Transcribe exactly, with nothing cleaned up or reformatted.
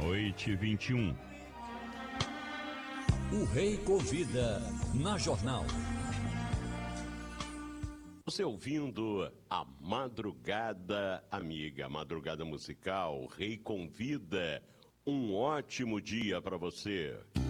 Noite vinte e um. O Rei Convida, na Jornal. Você ouvindo a Madrugada Amiga, Madrugada Musical, Rei Convida. Um ótimo dia para você.